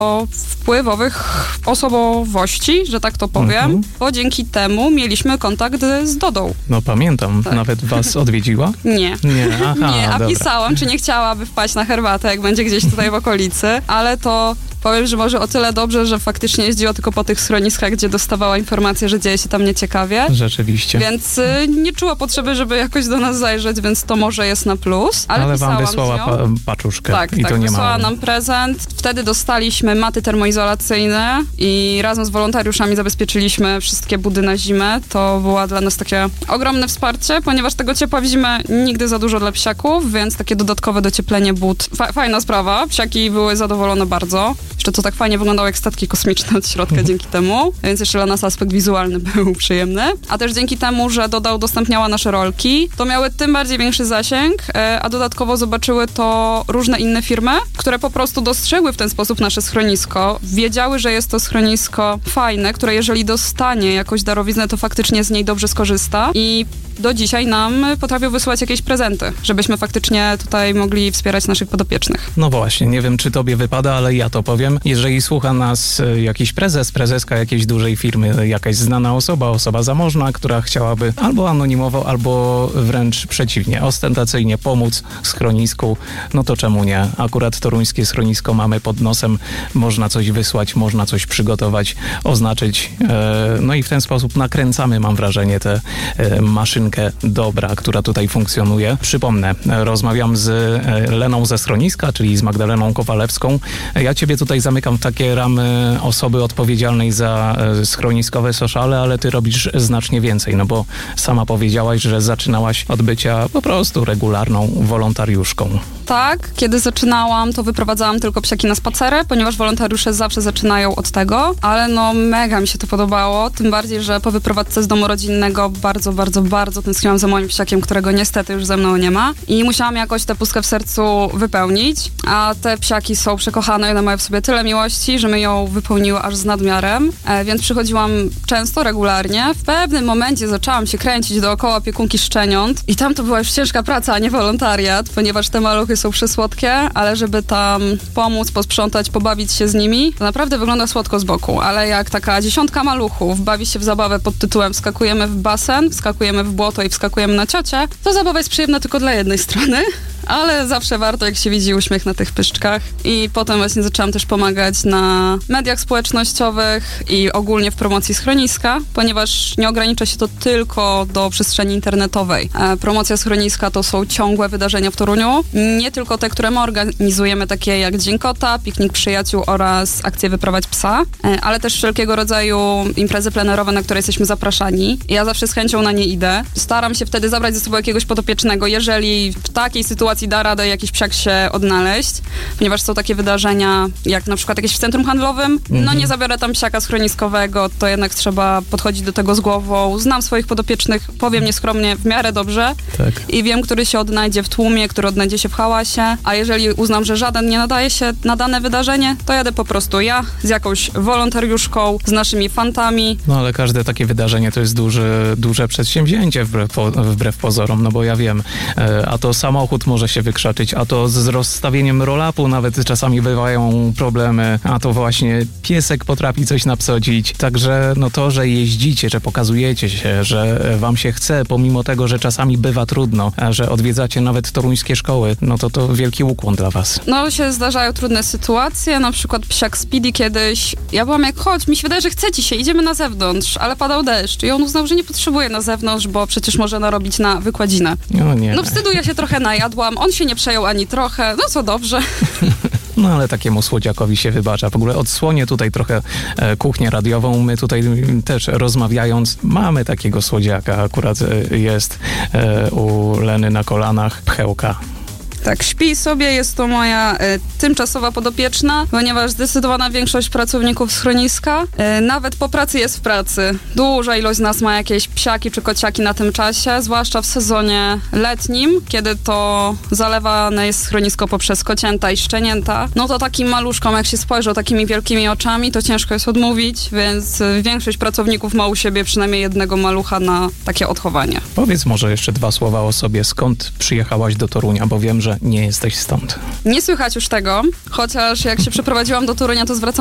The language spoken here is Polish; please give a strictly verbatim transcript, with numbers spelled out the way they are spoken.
wpływowych osobowości, że tak to powiem, mhm. bo dzięki temu mieliśmy kontakt z Dodą. No pamiętam, tak. Nawet was odwiedziła? Nie. Nie, aha, nie a dobra. pisałam, czy nie chciałaby wpaść na herbatę, jak będzie gdzieś tutaj w okolicy, ale to powiem, że może o tyle dobrze, że faktycznie jeździła tylko po tych schroniskach, gdzie dostawała informację, że dzieje się tam nieciekawie. Rzeczywiście. Więc y, nie czuła potrzeby, żeby jakoś do nas zajrzeć, więc to może jest na plus. Ale, ale wam wysłała pa- paczuszkę. Tak, i tak, to nie wysłała mało. nam prezent. Wtedy dostaliśmy maty termoizolacyjne i razem z wolontariuszami zabezpieczyliśmy wszystkie budy na zimę. To było dla nas takie ogromne wsparcie, ponieważ tego ciepła w zimę nigdy za dużo dla psiaków, więc takie dodatkowe docieplenie bud. Fa- fajna sprawa. Psiaki były zadowolone bardzo. Jeszcze to tak fajnie wyglądało jak statki kosmiczne od środka mhm. dzięki temu, więc jeszcze dla nas aspekt wizualny był przyjemny. A też dzięki temu, że Doda udostępniała nasze rolki, to miały tym bardziej większy zasięg, a dodatkowo zobaczyły to różne inne firmy, które po prostu dostrzegły w ten sposób nasze schronisko, wiedziały, że jest to schronisko fajne, które jeżeli dostanie jakąś darowiznę, to faktycznie z niej dobrze skorzysta i do dzisiaj nam potrafią wysłać jakieś prezenty, żebyśmy faktycznie tutaj mogli wspierać naszych podopiecznych. No właśnie, nie wiem, czy tobie wypada, ale ja to powiem. Jeżeli słucha nas jakiś prezes, prezeska jakiejś dużej firmy, jakaś znana osoba, osoba zamożna, która chciałaby albo anonimowo, albo wręcz przeciwnie, ostentacyjnie pomóc schronisku, no to czemu nie? Akurat toruńskie schronisko mamy pod nosem, można coś wysłać, można coś przygotować, oznaczyć, no i w ten sposób nakręcamy, mam wrażenie, tę maszynkę dobra, która tutaj funkcjonuje. Przypomnę, rozmawiam z Leną ze schroniska, czyli z Magdaleną Kowalewską. Ja ciebie tutaj zamykam w takie ramy osoby odpowiedzialnej za schroniskowe sociale, ale ty robisz znacznie więcej, no bo sama powiedziałaś, że zaczynałaś od bycia po prostu regularną wolontariuszką. Tak, kiedy zaczynałam, to wyprowadzałam tylko psiaki na spacery, ponieważ wolontariusze zawsze zaczynają od tego, ale no mega mi się to podobało, tym bardziej, że po wyprowadzce z domu rodzinnego bardzo, bardzo, bardzo tęskniłam za moim psiakiem, którego niestety już ze mną nie ma i musiałam jakoś tę pustkę w sercu wypełnić, a te psiaki są przekochane i one mają w sobie tyle miłości, że my ją wypełniły aż z nadmiarem, e, więc przychodziłam często, regularnie. W pewnym momencie zaczęłam się kręcić dookoła opiekunki szczeniąt i tam to była już ciężka praca, a nie wolontariat, ponieważ te maluchy są przesłodkie, ale żeby tam pomóc, posprzątać, pobawić się z nimi, to naprawdę wygląda słodko z boku, ale jak taka dziesiątka maluchów bawi się w zabawę pod tytułem wskakujemy w basen, wskakujemy w błoto i wskakujemy na ciocię, to zabawa jest przyjemna tylko dla jednej strony, ale zawsze warto, jak się widzi uśmiech na tych pyszczkach. I potem właśnie zaczęłam też pomagać na mediach społecznościowych i ogólnie w promocji schroniska, ponieważ nie ogranicza się to tylko do przestrzeni internetowej. E, promocja schroniska to są ciągłe wydarzenia w Toruniu, nie tylko te, które my organizujemy, takie jak Dzień Kota, Piknik Przyjaciół oraz akcję Wyprowadź Psa, e, ale też wszelkiego rodzaju imprezy plenerowe, na które jesteśmy zapraszani. Ja zawsze z chęcią na nie idę. Staram się wtedy zabrać ze sobą jakiegoś podopiecznego, jeżeli w takiej sytuacji da radę jakiś psiak się odnaleźć, ponieważ są takie wydarzenia, jak na przykład jakieś w centrum handlowym, mm-hmm. no nie zabiorę tam psiaka schroniskowego, to jednak trzeba podchodzić do tego z głową. Znam swoich podopiecznych, powiem nieskromnie, w miarę dobrze tak. I wiem, który się odnajdzie w tłumie, który odnajdzie się w hałasie, a jeżeli uznam, że żaden nie nadaje się na dane wydarzenie, to jadę po prostu ja z jakąś wolontariuszką, z naszymi fantami. No ale każde takie wydarzenie to jest duży, duże przedsięwzięcie wbrew, wbrew pozorom, no bo ja wiem, a to samochód może się wykrzaczyć, a to z rozstawieniem roll-upu nawet czasami bywają problemy, a to właśnie piesek potrafi coś napsodzić. Także no to, że jeździcie, że pokazujecie się, że wam się chce, pomimo tego, że czasami bywa trudno, a że odwiedzacie nawet toruńskie szkoły, no to to wielki ukłon dla was. No się zdarzają trudne sytuacje, na przykład psiak Speedy kiedyś, ja byłam jak, chodź, mi się wydaje, że chce ci się, idziemy na zewnątrz, ale padał deszcz i on uznał, że nie potrzebuje na zewnątrz, bo przecież może narobić na wykładzinę. No nie. No wstydu, ja się trochę najadłam, on się nie przejął ani trochę, no co dobrze. No ale takiemu słodziakowi się wybacza. W ogóle odsłonię tutaj trochę e, kuchnię radiową. My tutaj też rozmawiając mamy takiego słodziaka. Akurat e, jest e, u Leny na kolanach Pchełka. Tak, śpi sobie, jest to moja e, tymczasowa podopieczna, ponieważ zdecydowana większość pracowników schroniska e, nawet po pracy jest w pracy. Duża ilość z nas ma jakieś psiaki czy kociaki na tym czasie, zwłaszcza w sezonie letnim, kiedy to zalewane jest schronisko poprzez kocięta i szczenięta. No to takim maluszkom, jak się spojrzą takimi wielkimi oczami, to ciężko jest odmówić, więc większość pracowników ma u siebie przynajmniej jednego malucha na takie odchowanie. Powiedz może jeszcze dwa słowa o sobie. Skąd przyjechałaś do Torunia, bo wiem, że że nie jesteś stąd. Nie słychać już tego, chociaż jak się przeprowadziłam do Torunia, to zwracam